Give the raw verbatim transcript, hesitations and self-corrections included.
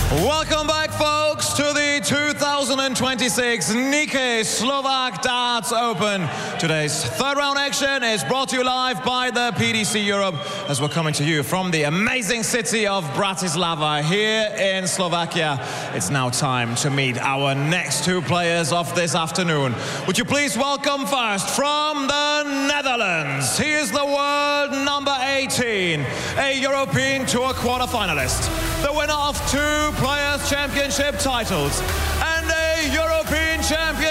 Welcome back, folks, to the two thousand twenty-six Nike Slovak Darts Open. Today's third round action is brought to you live by the P D C Europe as we're coming to you from the amazing city of Bratislava here in Slovakia. It's now time to meet our next two players of this afternoon. Would you please welcome first from the Netherlands. He is the world number eighteen, a European Tour quarterfinalist, the winner of two Players' Championship titles, and a European champion